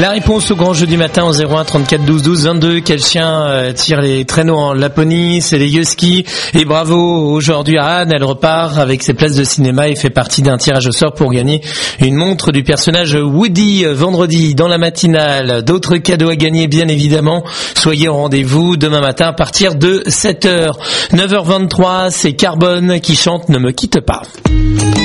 La réponse au grand jeu du matin au 01 34 12 12 22. Quel chien tire les traîneaux en Laponie? C'est les Husky. Et bravo aujourd'hui à Anne, elle repart avec ses places de cinéma et fait partie d'un tirage au sort pour gagner une montre du personnage Woody vendredi dans la matinale. D'autres cadeaux à gagner bien évidemment. Soyez au rendez-vous demain matin à partir de 7h. 9h23, c'est Carbone qui chante Ne me quitte pas.